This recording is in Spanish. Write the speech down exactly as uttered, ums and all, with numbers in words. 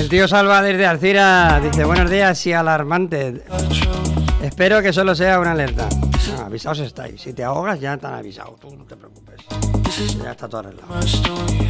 El tío Salva desde Alcira dice: buenos días y alarmante. Espero que solo sea una alerta. No, avisados estáis. Si te ahogas ya te han avisado. Tú no te preocupes. Ya está todo arreglado.